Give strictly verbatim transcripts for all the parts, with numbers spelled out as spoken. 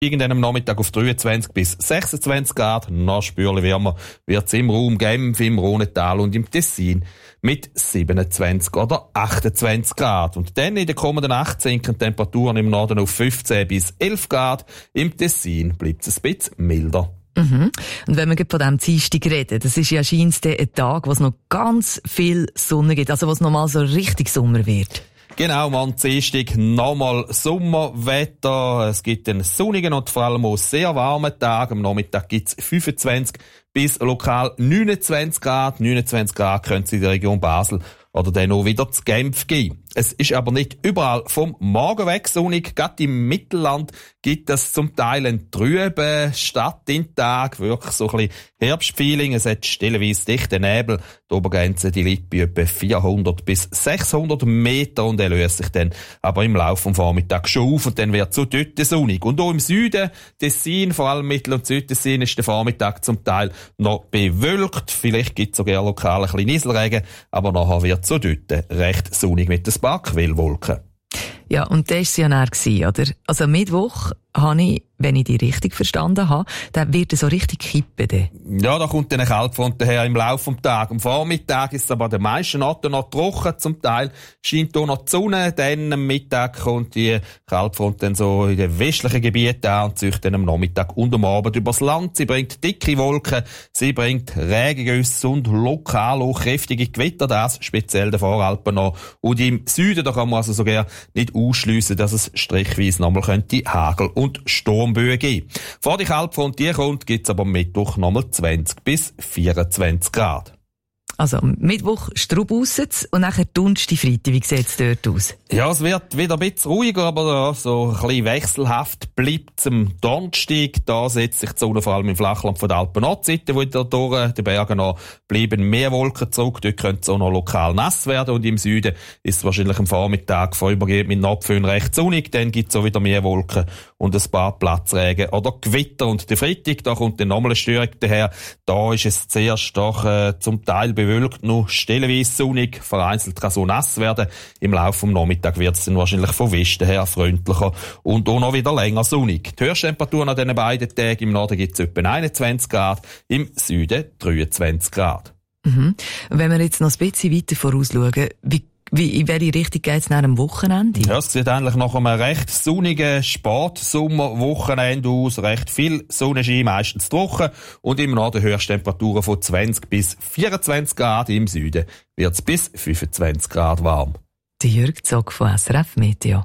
Irgendwann am Nachmittag auf dreiundzwanzig bis sechsundzwanzig Grad. Noch spürlich wärmer wird es im Raum Genf, im Rhonetal und im Tessin mit siebenundzwanzig oder achtundzwanzig Grad. Und dann in der kommenden Nacht sinken Temperaturen im Norden auf fünfzehn bis elf Grad. Im Tessin bleibt es ein bisschen milder. Mhm. Und wenn wir von diesem Dienstag reden, das ist ja scheinbar ein Tag, wo es noch ganz viel Sonne gibt, also wo es nochmal so richtig Sommer wird. Genau, am Dienstag nochmal Sommerwetter. Es gibt einen sonnigen und vor allem auch sehr warmen Tag. Am Nachmittag gibt es fünfundzwanzig bis lokal neunundzwanzig Grad. neunundzwanzig Grad können es in der Region Basel oder dann auch wieder zu Genf geben. Es ist aber nicht überall vom Morgen weg sonnig. Gerade im Mittelland gibt es zum Teil einen trüben Start in Tag. Wirklich so ein bisschen Herbstfeeling. Es hat stellenweise dichten Nebel. Die Obergrenze, die liegt bei etwa vierhundert bis sechshundert Meter und er löst sich dann aber im Laufe des Vormittags schon auf und dann wird es so dort sonnig. Und auch im Süden, Tessin, vor allem Mittel- und Südtessin, ist der Vormittag zum Teil noch bewölkt. Vielleicht gibt es sogar lokal ein bisschen Nieselregen, aber nachher wird es so dort recht sonnig mit den paar Quellwolken. Ja, und das war es ja dann, oder? Also Mittwoch habe ich, wenn ich die richtig verstanden habe, dann wird es so richtig kippen. Dann. Ja, da kommt dann eine Kaltfront daher im Laufe des Tages. Am Vormittag ist es aber an den meisten Orten noch trocken. Zum Teil scheint hier noch die Sonne. Dann am Mittag kommt die Kaltfront dann so in den westlichen Gebieten an und zieht dann am Nachmittag und am Abend übers Land. Sie bringt dicke Wolken, sie bringt Regengüsse und lokal auch kräftige Gewitter. Das speziell der Voralpen noch. Und im Süden, da kann man also sogar nicht ausschliessen, dass es strichweise nochmal könnte Hagel und Sturmböen geben. Vor die Kaltfront die kommt, gibt es aber am Mittwoch nochmal zwanzig bis vierundzwanzig Grad. Also am Mittwoch Strub raus und nachher Donnerstag, Freitag. Wie sieht es dort aus? Ja, es wird wieder ein bisschen ruhiger, aber ja, so ein bisschen wechselhaft bleibt es am Donnerstag. Da setzt sich die Sonne vor allem im Flachland von der Alpen-Nordseite wieder durch. Die Berge noch bleiben mehr Wolken zurück. Dort könnte es auch noch lokal nass werden. Und im Süden ist es wahrscheinlich am Vormittag vorübergehend mit Nordföhn recht sonnig. Dann gibt es auch wieder mehr Wolken und ein paar Platzregen oder Gewitter. Und der Freitag, da kommt dann nochmal eine Störung daher. Da ist es zuerst doch äh, zum Teil bewölkt, noch stellenweise sonnig. Vereinzelt kann so nass werden. Im Laufe des Nachmittags wird es dann wahrscheinlich von Westen her freundlicher und auch noch wieder länger sonnig. Die Höchsttemperaturen an diesen beiden Tagen im Norden gibt es etwa einundzwanzig Grad, im Süden dreiundzwanzig Grad. Mhm. Wenn wir jetzt noch ein bisschen weiter vorausschauen, wie Wie, in welche Richtung geht es nach dem Wochenende? Ja, es sieht eigentlich nach einem recht sonnigen Sportsommerwochenende aus. Recht viel Sonnenschein, meistens trocken. Und im Norden Höchsttemperaturen von zwanzig bis vierundzwanzig Grad. Im Süden wird es bis fünfundzwanzig Grad warm. Der Jürg Zog von S R F Meteo.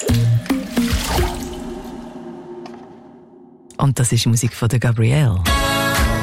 Und das ist Musik von der Gabrielle.